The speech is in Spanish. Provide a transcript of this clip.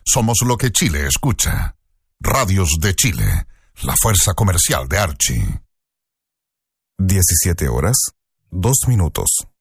Somos lo que Chile escucha. Radios de Chile, la fuerza comercial de Archie. 17 horas, 2 minutos.